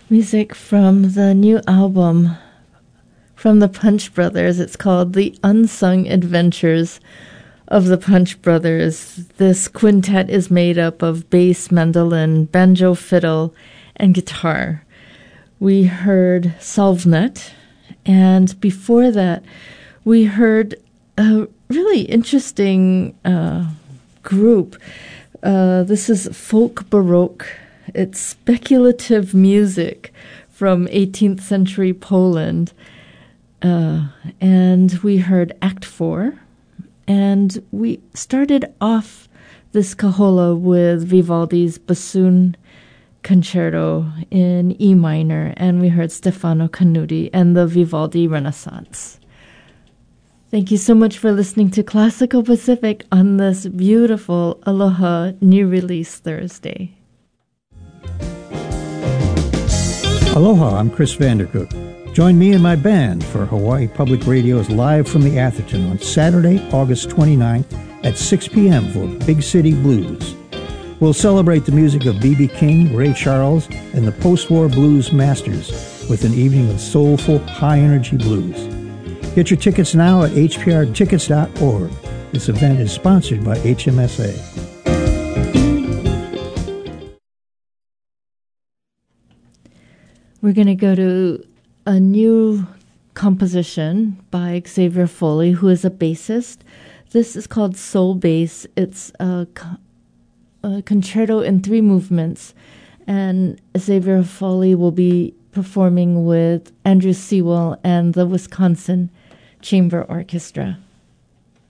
Music from the new album from the Punch Brothers. It's called The Unsung Adventures of the Punch Brothers. This quintet is made up of bass, mandolin, banjo, fiddle, and guitar. We heard Solvnet, and before that, we heard a really interesting group. This is folk baroque. It's speculative music from 18th century Poland. And we heard Act 4. And we started off this cajola with Vivaldi's Bassoon Concerto in E minor. And we heard Stefano Canuti and the Vivaldi Renaissance. Thank you so much for listening to Classical Pacific on this beautiful Aloha New Release Thursday. Aloha, I'm Chris Vandercook. Join me and my band for Hawaii Public Radio's Live from the Atherton on Saturday, August 29th at 6 p.m. for Big City Blues. We'll celebrate the music of B.B. King, Ray Charles, and the post-war blues masters with an evening of soulful, high-energy blues. Get your tickets now at hprtickets.org. This event is sponsored by HMSA. We're going to go to a new composition by Xavier Foley, who is a bassist. This is called Soul Bass. It's a concerto in 3 movements, and Xavier Foley will be performing with Andrew Sewell and the Wisconsin Chamber Orchestra.